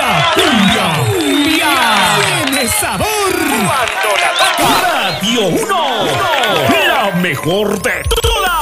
La cumbia tiene sabor. Cuando la toca Radio 1, la mejor de todas.